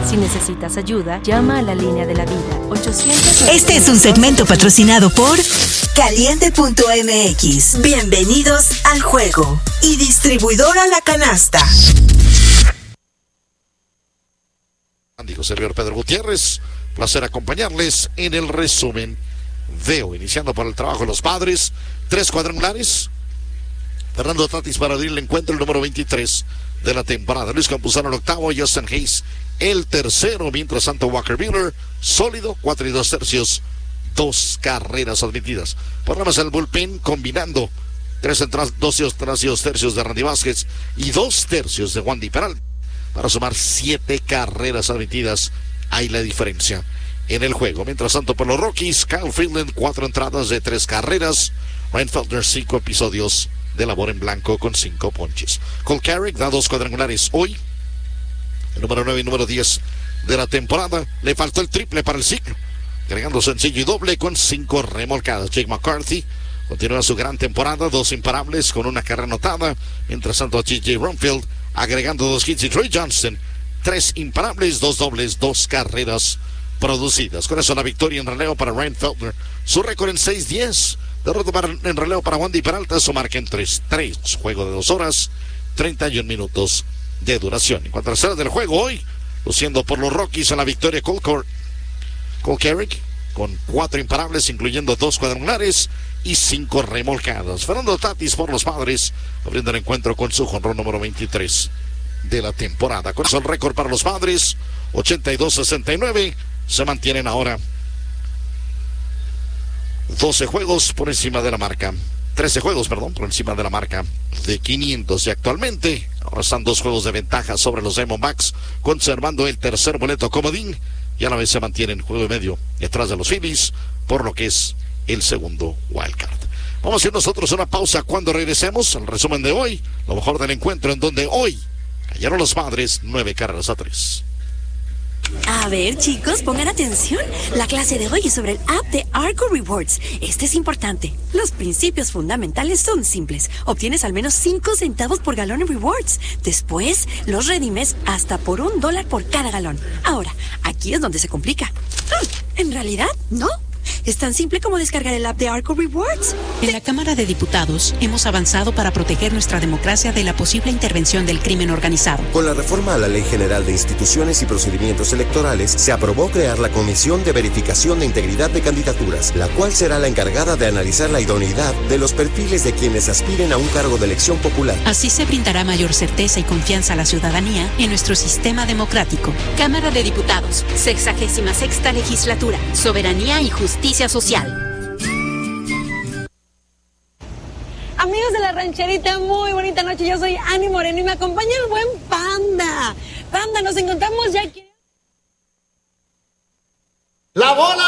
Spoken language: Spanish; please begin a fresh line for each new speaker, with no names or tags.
Si necesitas ayuda, llama a la línea de la vida. 800.
Este es un segmento patrocinado por Caliente.mx. Bienvenidos al juego. Y distribuidora La Canasta.
Dijo servidor Pedro Gutiérrez, placer acompañarles en el resumen de hoy, iniciando por el trabajo de los padres, 3 cuadrangulares. Fernando Tatis para abrir el encuentro, el número 23 de la temporada. Luis Campuzano el octavo, Justin Hayes el tercero, mientras tanto Walker Buehler, sólido, 4 2/3, 2 carreras admitidas. Ponemos el bullpen combinando 3 entradas, 2 2/3 de Randy Vázquez y 2 tercios de Wandy Peralta, para sumar 7 carreras admitidas. Hay la diferencia en el juego. Mientras tanto, por los Rockies, Kyle Freeland, 4 entradas de 3 carreras. Ryan Feltner, 5 episodios de labor en blanco con 5 ponches. Cole Carrick da 2 cuadrangulares hoy. El número 9 y número 10 de la temporada. Le faltó el triple para el ciclo, agregando sencillo y doble con 5 remolcadas. Jake McCarthy continúa su gran temporada, 2 imparables con 1 carrera anotada. Mientras tanto, J.J. Rumfield agregando 2 hits, y Troy Johnston 3 imparables, 2 dobles, 2 carreras producidas. Con eso la victoria en relevo para Ryan Feltner. Su récord en 6-10. Derrota en relevo para Wandy Peralta. Su marca en 3-3. Juego de 2 horas, 31 minutos de duración. En cuanto a la escena del juego hoy, luciendo por los Rockies en la victoria, Cole Carrick con 4 imparables, incluyendo 2 cuadrangulares y 5 remolcadas. Fernando Tatis por los Padres, abriendo el encuentro con su jonrón número 23 de la temporada. Con eso el récord para los Padres, 82-69. Se mantienen ahora 12 juegos por encima de la marca. 13 juegos, perdón, por encima de la marca de 500. Y actualmente ahora están 2 juegos de ventaja sobre los Diamondbacks, conservando el tercer boleto comodín, y a la vez se mantienen juego y medio detrás de los Phillies por lo que es el segundo wildcard. Vamos a ir nosotros a una pausa. Cuando regresemos al resumen de hoy, lo mejor del encuentro, en donde hoy cayeron los Padres 9-3.
A ver, chicos, pongan atención. La clase de hoy es sobre el app de Arco Rewards. Este es importante. Los principios fundamentales son simples. Obtienes al menos 5 centavos por galón en rewards. Después, los redimes hasta por $1 por cada galón. Ahora, aquí es donde se complica. En realidad, no. Es tan simple como descargar el app de Arco Rewards.
En la Cámara de Diputados hemos avanzado para proteger nuestra democracia de la posible intervención del crimen organizado.
Con la reforma a la Ley General de Instituciones y Procedimientos Electorales, se aprobó crear la Comisión de Verificación de Integridad de Candidaturas, la cual será la encargada de analizar la idoneidad de los perfiles de quienes aspiren a un cargo de elección popular.
Así se brindará mayor certeza y confianza a la ciudadanía en nuestro sistema democrático.
Cámara de Diputados, 66ª Legislatura, Soberanía y Justicia Social.
Amigos de La Rancherita, muy bonita noche. Yo soy Ani Moreno y me acompaña el buen Panda. Panda, nos encontramos ya aquí.
¡La bola!